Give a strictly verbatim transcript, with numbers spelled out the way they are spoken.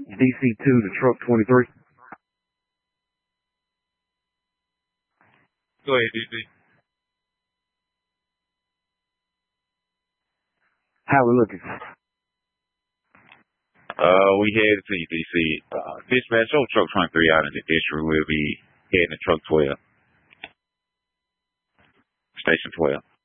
D C two to truck twenty-three. Go ahead, D C. How we looking? Uh, we headed to D C. Uh, dispatch, show truck twenty-three out in the district. We'll be heading to truck twelve. Station twelve.